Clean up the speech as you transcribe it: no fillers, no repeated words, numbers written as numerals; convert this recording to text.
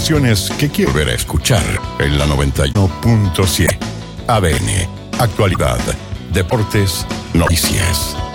canciones que quiero volver a escuchar en la 91.7. ABN, actualidad, deportes, noticias.